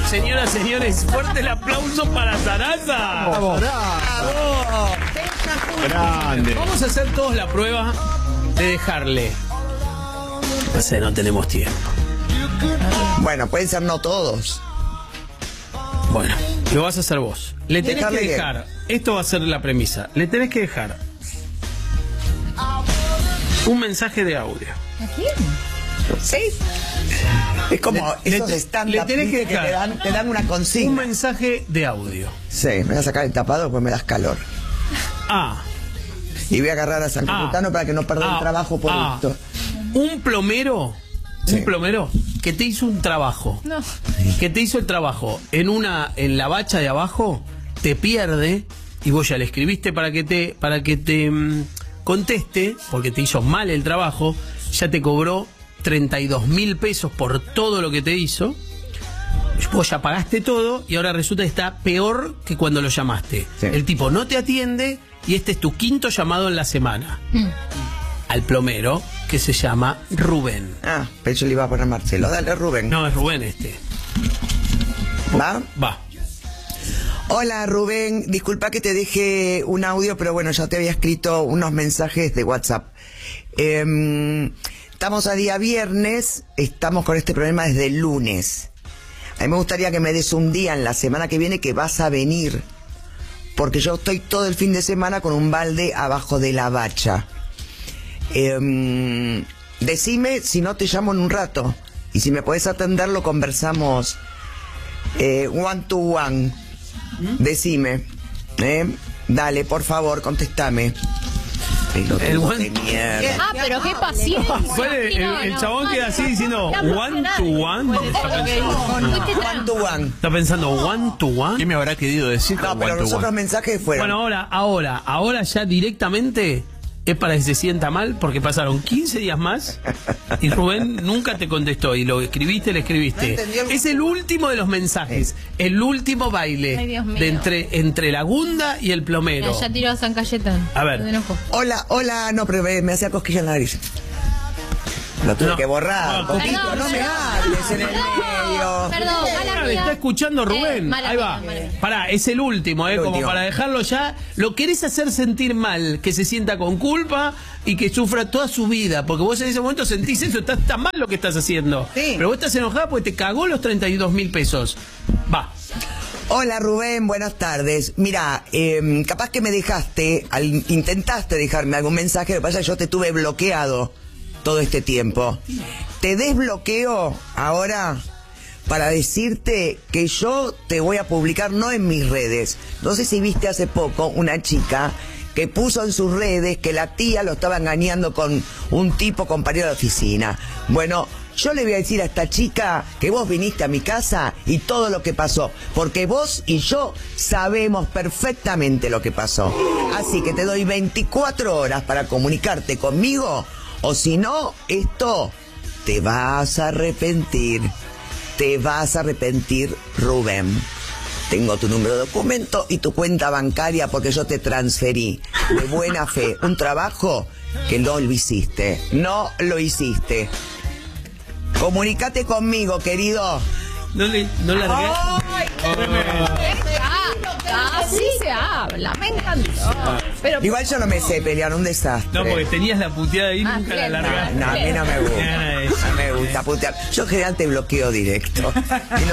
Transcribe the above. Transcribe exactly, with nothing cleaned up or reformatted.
Señoras, señores, fuerte el aplauso para Sarasa. Vamos. ¡Bravo! Grande. Vamos a hacer todos la prueba de dejarle. No sé, no tenemos tiempo. Bueno, pueden ser no todos. Bueno, lo vas a hacer vos. Le tenés Dejarle que bien. dejar. Esto va a ser la premisa. Le tenés que dejar un mensaje de audio. ¿A quién? ¿Sí? Es como Le- esos le- stand-up le tenés que ¿viste? que dejar te dan, te dan una Un consigna. mensaje de audio. Sí, me voy a sacar el tapado pues me das calor. A. Y voy a agarrar a San Ah. Cayetano para que no pierda Ah. el trabajo por Ah. esto. Un plomero. Sí. Un plomero que te hizo un trabajo. No. Que te hizo el trabajo en una en la bacha de abajo, te pierde y vos ya le escribiste para que te para que te mm, conteste porque te hizo mal el trabajo, ya te cobró treinta y dos mil pesos por todo lo que te hizo. Vos ya pagaste todo y ahora resulta que está peor que cuando lo llamaste. Sí. El tipo no te atiende y este es tu quinto llamado en la semana. Mm. Al plomero que se llama Rubén. Ah, pero yo le iba a poner Marcelo. Dale, Rubén. No, es Rubén este. ¿Va? Va. Hola, Rubén. Disculpa que te deje un audio, pero bueno, ya te había escrito unos mensajes de WhatsApp. Eh, estamos a día viernes, estamos con este problema desde el lunes. A mí me gustaría que me des un día en la semana que viene que vas a venir, porque yo estoy todo el fin de semana con un balde abajo de la bacha. Eh, decime si no te llamo en un rato, y si me podés atender lo conversamos eh, one to one. Decime, ¿eh? Dale, por favor, contestame. Pelotudo El buen- de mierda. Ah, pero qué paciencia. Fue el, el- el chabón queda así diciendo one to one. Está pensando, One to one. está pensando one to ¿Qué one. me habrá querido decir No, con pero one to los otros one? mensajes fueron. Bueno, ahora, ahora, ahora ya directamente es para que se sienta mal porque pasaron quince días más y Rubén nunca te contestó y lo escribiste, le escribiste. No entendió. Es el último de los mensajes, el último baile Ay, Dios mío. de entre, entre la Gunda y el plomero. Ya tiró a San Cayetano. A ver. De enojo. Hola, hola, no, pero me, me hacía cosquilla en la nariz. Lo tuve No. que borrar. No, Coquito, Perdón, no me perdón. hables en el medio. Perdón, mala Claro, mía. está escuchando Rubén. Eh, mala Ahí mía, va. mala mía. Pará, es el último, ¿eh? El Como último. para dejarlo ya. Lo querés hacer sentir mal, que se sienta con culpa y que sufra toda su vida. Porque vos en ese momento sentís eso, está, está mal lo que estás haciendo. Sí. Pero vos estás enojada porque te cagó los treinta y dos mil pesos. Va. Hola Rubén, buenas tardes. Mira, eh, capaz que me dejaste, al, intentaste dejarme algún mensaje, lo que pasa es que yo te tuve bloqueado todo este tiempo. Te desbloqueo ahora para decirte que yo te voy a publicar no en mis redes. No sé si viste hace poco una chica que puso en sus redes que la tía lo estaba engañando con un tipo compañero de oficina. Bueno, yo le voy a decir a esta chica que vos viniste a mi casa y todo lo que pasó, porque vos y yo sabemos perfectamente lo que pasó. Así que te doy veinticuatro horas para comunicarte conmigo, o si no, esto te vas a arrepentir. Te vas a arrepentir, Rubén. Tengo tu número de documento y tu cuenta bancaria porque yo te transferí de buena fe un trabajo que no lo hiciste. No lo hiciste. Comunícate conmigo, querido. No le, no le largué. Ah, así se habla, me encantó. Pero Igual yo no me sé pelear, un desastre. No, porque tenías la puteada ahí y Ah, nunca la bien, largaste. No, a mí no me gusta. Gana eso. No me gusta putear. Yo en general te bloqueo directo. Y no